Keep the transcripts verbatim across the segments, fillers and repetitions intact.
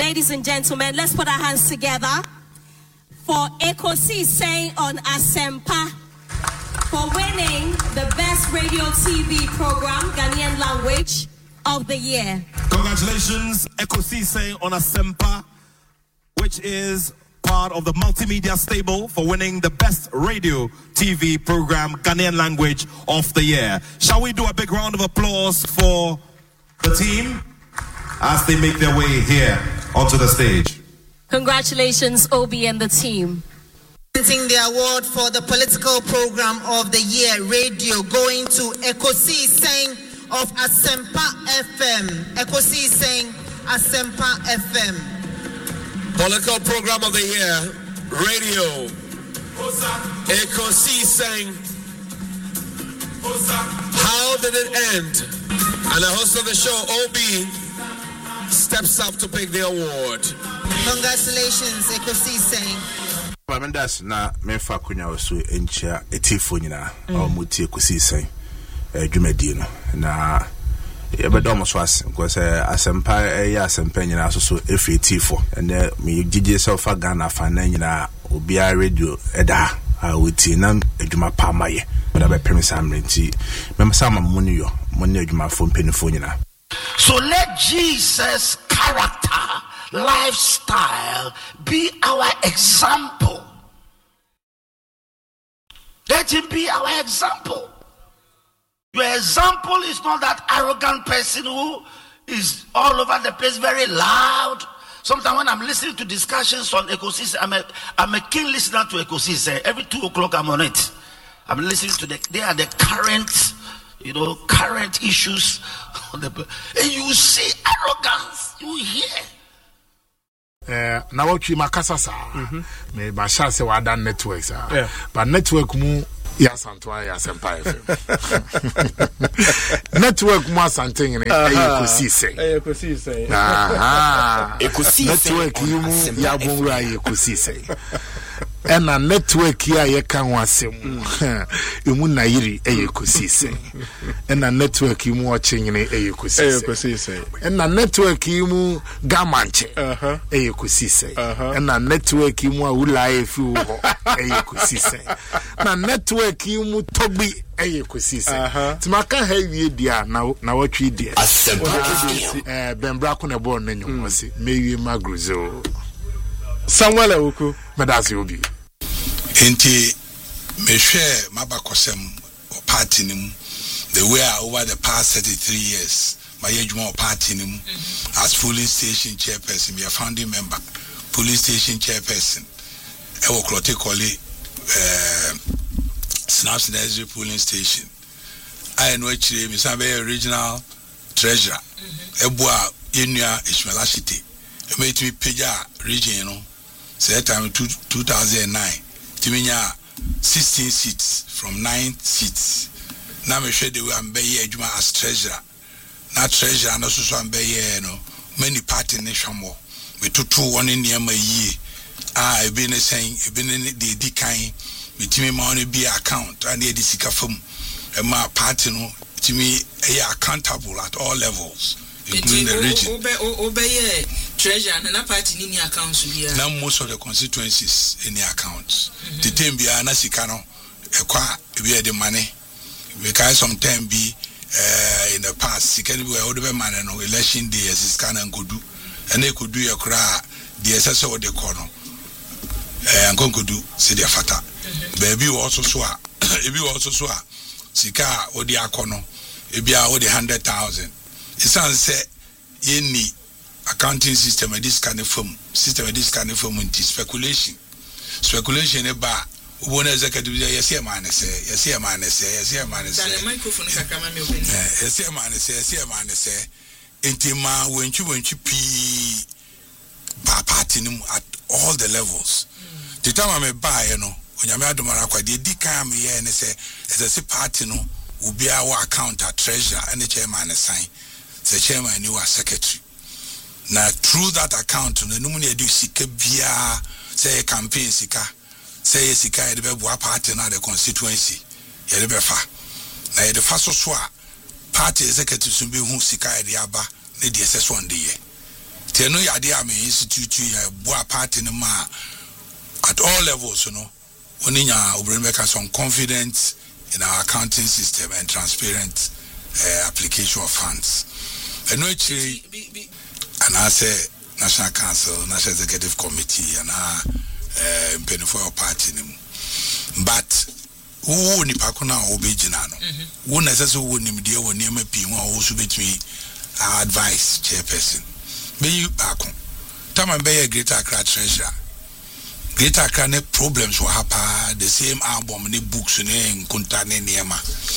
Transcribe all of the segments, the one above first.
ladies and gentlemen, let's put our hands together for Ekosi saying on Asempa for winning the best radio T V program, Ghanaian language of the year. Congratulations, Ekosi saying on Asempa, which is part of the multimedia stable, for winning the best radio T V program, Ghanaian language of the year. Shall we do a big round of applause for the team as they make their way here onto the stage? Congratulations, Obi and the team. Presenting the award for the political program of the year, radio, going to Ekosi saying of Asempa F M. Ekosi saying Asempa F M. Political program of the year, radio. Ekosi saying, how did it end? And the host of the show, Obi, steps up to pick the award. Congratulations, Ekosi saying. That's na mefa kunya osu encha etifo nyina o muti Ekosi saying dwumadi na yebedo so as because Asempa e ya Asempa nyina so so efi etifo and me gigi self Ghana fan nyina obia radio eda a wuti na adwuma pa maye but abe premise amrenti mem sama muni yo muni adwuma fo mpenifo nyina. So let Jesus' character, lifestyle be our example. Let him be our example. Your example is not that arrogant person who is all over the place, very loud. Sometimes when I'm listening to discussions on Ekosi, I'm a, I'm a keen listener to Ekosi. Every two o'clock I'm on it. I'm listening to the, they are the current, you know, current issues. On the, and you see arrogance, you hear. Uh, now what you makasa sa, me ba sha se wa dan network sa, but network mu ya Santwa ya Asempa F M. Network mu asante ngene Ekosi say. Ekosi say. Aha. Ekosi network you mu ya bonra Ekosi say. And a network here ye kan wasem. Emu na yiri Ekosi say. And a network you mu watching ngene Ekosi say. And a network you mu gamanche. Uh-huh. Ekosi say. And a network you mu ulai fu Ekosi say. Na network you mu tobi Ekosi say. Timaka heavy dia na na watwi dia. Eh Bembra ko na born na nyom wase. Mewi magruzo. Samuel Awuku medasi obi enti me hwe mabakosem o party nim the way over the past thirty-three years my ejuma party nim as police station chairperson, be a founding member, police station chairperson e wo klote kole eh Snaps Nursery polling station I know actually me say original treasurer ebua yenua Ishmael Ashite e made me peja region you know. So that time two thousand nine, Timinya sixteen seats from nine seats. Now me share the way I'm be here as treasurer. Now treasurer and also so I'm be here, you know. Many party in Shamo. We took two one in the M A E. Ah, I've been saying, I've been in the D kind. We Timmy money be account and the Sika from a my party no Timmy accountable at all levels. Including the region. Obey treasure and a party in the accounts. Now most of the constituencies in the accounts. The team be a nasikano, a qua be the money. Because sometimes be in the past, you can be all the man and election day as is can and could do, and they could do a cry, the S S O of the corner. And could do, say their fata. Baby also swa, if you also swa, Sika or the Akono, it be all the hundred thousand. It's say any accounting system of this kind of firm, system of this kind of firm into speculation. Speculation about one executive, yes, a man say, yes, a man say, yes, a man say, yes, a man say, yes, a man say, intima when you when you pee partinum at all the levels. The time I may buy, you know, when you made the Maracua, the decam here and say, as I say, party no will be our account at treasurer and the chairman assign. The chairman and you are secretary. Now through that account, the numuni do sika bia say campaign sika, say sika e be boa party na the constituency. Ye be fa. Na ye the first so party executive so be hu sika e de aba na the S S one dey. Teno yade am institute ya boa party no ma at all levels, you know. Oninya obere make some confidence in our accounting system and transparent uh, application of funds. And no actually and I say National Council, National Executive Committee and our uh benefit party. But who ni pakuna obejina no. Who necessary who ni media who niam pi who also between our advice chairperson. Be you pakun. Tama be a Greater Accra treasurer. Greater Accra ne problems were happen the same album ne books ne nkunta ne niema.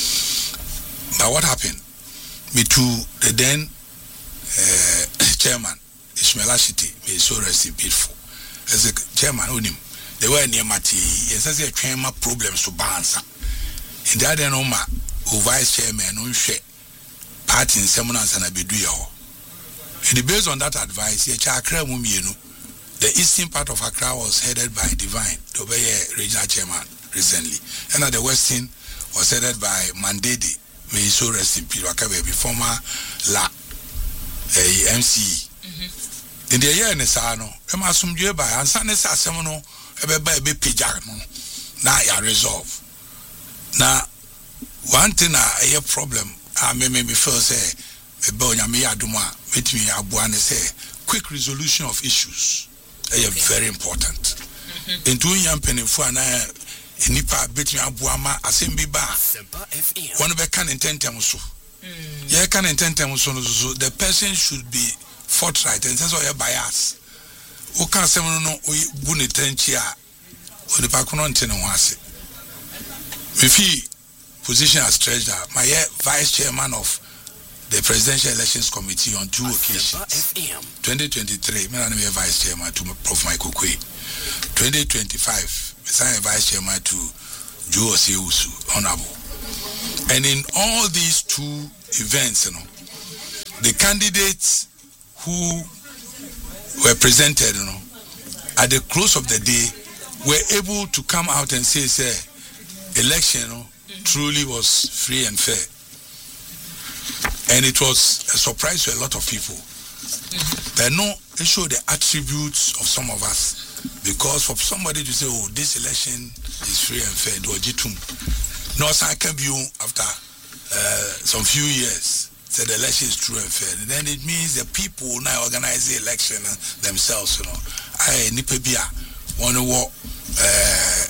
But what happened? Me too the then uh, chairman Ishmael Ashiti may so rest in peace. As a chairman onim they were near Mati yes as a chairman problems to balance. In the other no ma who vice chairman no share party in seminars and abeduya. And based on that advice, Accra Mumienu, the eastern part of Accra was headed by Divine, the regional chairman recently. And at the western was headed by Mandedi, may he so rest in peace, former La uh, M C E. In the year in the Sano, Emma Sumje by and San Samono, a baby pijano. Now you resolve. Now, one thing I a problem, I may maybe first say, a bonya me aduma, with me abuane say, quick resolution of issues. They are very important. In two young penny for an nipa between abuama, asembi ba, one of a can intend so. Yeah, can intend so the person should be forthright and that's why you're bias. O can say no buni tenchia or the pakunon tenwase. If he position as treasurer, my vice chairman of the Presidential Elections Committee on two occasions. twenty twenty-three, I am vice chairman to Professor Michael Kwe. twenty twenty-five, I am vice chairman to Joe Oseusu, honorable. And in all these two events, you know, the candidates who were presented, you know, at the close of the day, were able to come out and say, say, election, you know, truly was free and fair. And it was a surprise to a lot of people. But no, it showed the attributes of some of us. Because for somebody to say, oh, this election is free and fair, no, I can be after uh, some few years, said the election is true and fair. And then it means the people now organize the election themselves, you know. I nipebia one of uh,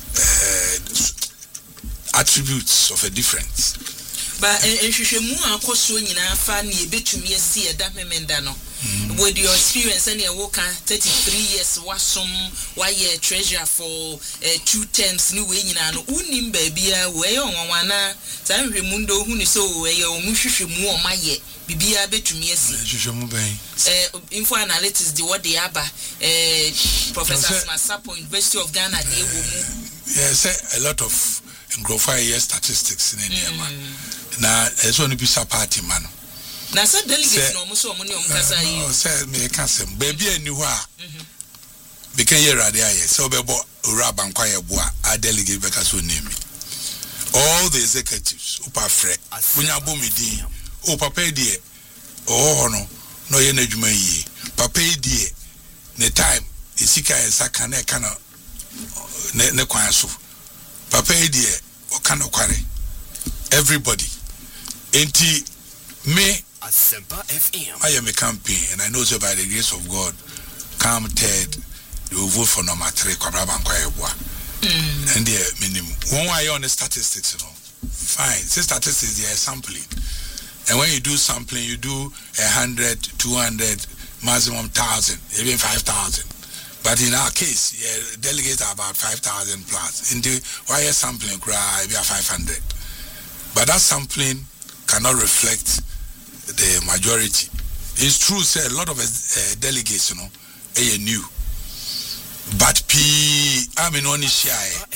uh, attributes of a difference. But nhwehwemu akoso nyina fa ne betumi asi eda memenda no with your experience and your work thirty-three years wasom why treasurer for uh, two terms ni we nyina no unim ba bia we onwanwana sa nhwehmu ndo hu ni so we omuhwehwemu o maye bibia betumi asi nhwehwemu ben eh info analytics the what they aba eh Professor Masapo University of Ghana dey wo mu yes a lot of growth year statistics in India. Na eso ni bisa party man. Na say delegates no mo so mo ni o mkasa yi. O say me ka sem. Baby ani ho a. Be kan ye rade aye. So be bo ura bankwa ye bo a delegate be ka so name. All the executives upa fre. Unya bo me din. O papa die. Oh no. No ye na djuma yi. Papa die. Ne time isika e saka na ka na ne ne kwan so. Papa die o ka no kware. Everybody. Enti me Asempa F M. I am a campaign and I know so by the grace of God, come third, they will vote for number three, mm. And the minimum. One way on the statistics, you know. Fine. Say statistics, they are sampling. And when you do sampling, you do a hundred, two hundred, maximum thousand, even five thousand. But in our case, yeah, delegates are about five thousand plus. In the wire sampling, cry, we are five hundred. But that sampling cannot reflect the majority. It's true, say a lot of uh, delegates, you know, are new. But P, I'm in only shy.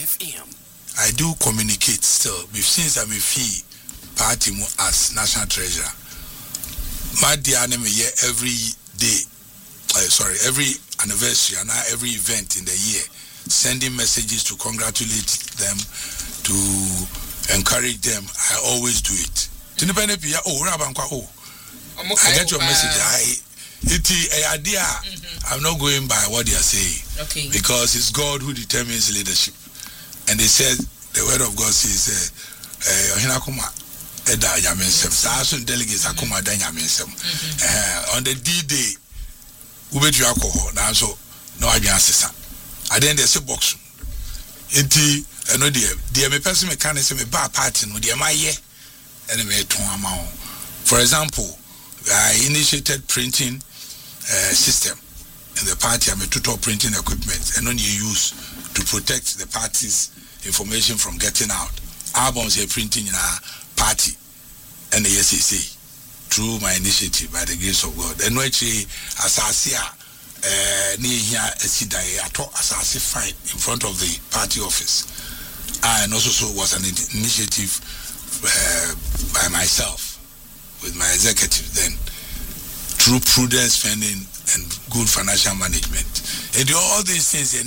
I do communicate still. Since I'm a fee party as national treasurer, my dear enemy here every day, uh, sorry, every anniversary and every event in the year, sending messages to congratulate them, to encourage them. I always do it. Oh, I get your message. I It is idea. I'm not going by what they are saying. Okay. Because it's God who determines leadership. And they said, the word of God says, Hinakuma Eda Yamensem. Sasun delegates Akuma Dan Yamensem. On the D-Day, we bet you alcohol. Now, so, no idea. I then there's a box. Inti, I know dear, dear, my person mechanism, a bar party, no, dear, my year, and a mere two amount. For example, I initiated printing uh, system in the party. I'm a total printing equipment and only use to protect the party's information from getting out. Albums are printing in our party and the S A C through my initiative by the grace of God. And actually, as I see, near here, I taught as I see fine in front of the party office. And also so was an initiative uh, by myself with my executive then. Through prudent spending and good financial management. And all these things, and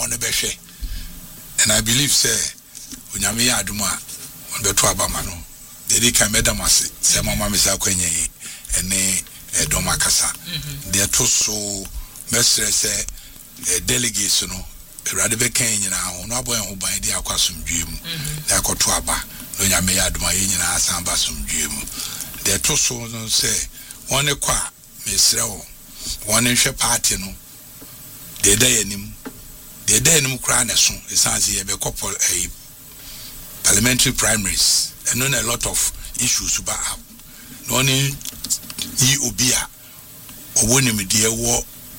I believe, sir, when you are Aduma, on the Tuabamano, they can madam us, say, Mamma Missa Quenye, and a Domakasa. They are too so, Mestre say, a delegation, a radical cane, and no boy who buy the Aquasum dream, they are called Tuaba, when you may Aduma in our Sambasum dream. They are too so, say, one a qua. Misrao, one in party no, the day in him, the day in Ukraine, it sounds here a couple a parliamentary primaries, and then a lot of issues about no one in Ubia or one in the war,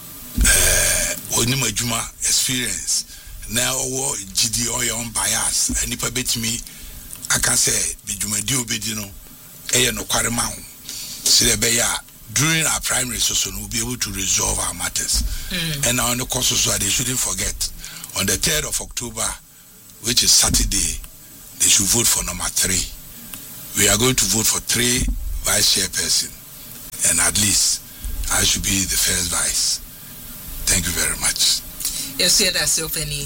uh, one Juma experience. Now, war G D O your own bias, and if I bet me, I can say, Bijuma Dio Bedino, a no quaramount, Silebeya. During our primary session, we'll be able to resolve our matters. Mm. And on the course of they shouldn't forget, on the third of October, which is Saturday, they should vote for number three. We are going to vote for three vice chairperson, and at least I should be the first vice. Thank you very much. Yes, yeah, that's so funny.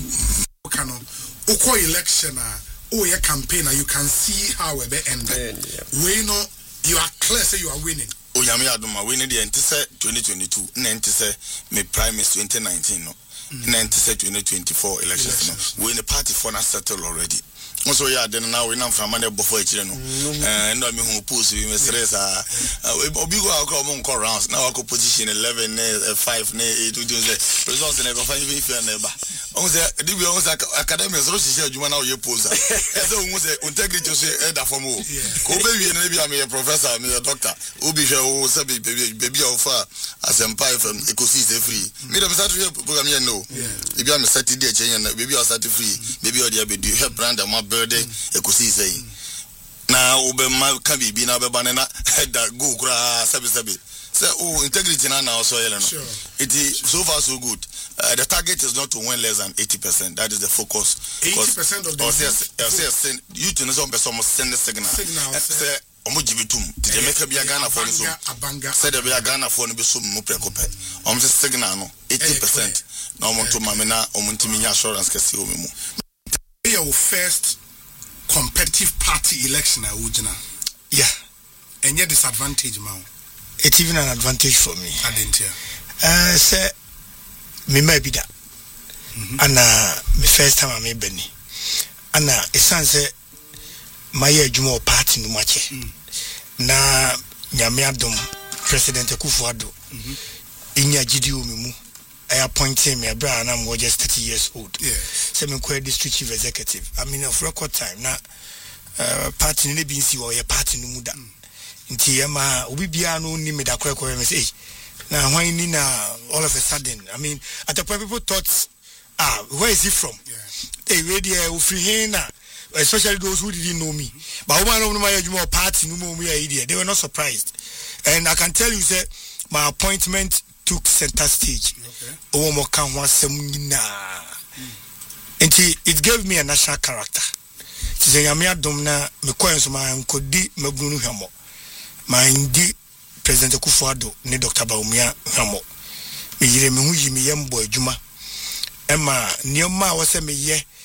Oko election, oh, your campaign, you can see how it ended. We know you are clear, say you are winning. Oyami Aduma winning the entire twenty twenty-two, ninety me prime minister twenty nineteen no, ninety twenty twenty-four elections no. We in the party for now settled already. Also, yeah, then now we know from money before each no. And no me who pose we stress ah. Obi go akọ mo nko rounds. Now akọ position eleven, five, eight. We do the results never find if you never. On say the we on say academics so she adwuma now you pose. So we say integrity say e da form o. Ko be wi na be am a professor, me a doctor. Obi hwe o say baby baby of Asempa F M Ecosis free. Me dem start program here no. Baby am Saturday change na baby o start free. Baby o dey be do help brand am birthday Ecosis. Now ube ma can be na be banana that go kura sabi sabi. Say oh integrity na na also yellow. Sure. It is so far so good. Uh, the target is not to win less than eighty percent. That is the focus. Eighty percent of the yes, yes, you to know some person must send the signal. Say omo jibitum. Did you make a bia Ghana for so? Say the bia Ghana for no be so mo prekope. Omo signal no eighty percent. Na omo to mamena omo ntimi nya assurance kesi omo mu. Your first competitive party election at Ujina. Yeah. And your disadvantage, man. It's even an advantage for me. I didn't hear. Uh, say, me may be that. And uh, my first time I made Benny. And uh, it sounds say, my year Jumo party no much. Na Nyamiadum, President Kufuado, Inya Gidio Mimu. I appointed me a brand and I'm just thirty years old. Yeah. So I'm quite district chief executive. I mean, of record time now. Uh, party ne binsi or your party no muda. Inti yama ubi biano ni me da kwe kwe me say. Now why ni na all of a sudden? I mean, at the point people thought, ah, where is he from? Yeah. Hey, ready uh, free here especially those who didn't know me. But one of my party no more me idea. They were not surprised, and I can tell you say my appointment took center stage. Oh, mo kan wa semina. It gave me a national character. Say yamia domna me kwenso ma nkodi mabrunu hwamo. Ma ndi President Kufuado ne Doctor Baumia hwamo. Me yire me hu yi me yembo adwuma. Emma nioma wo se me ye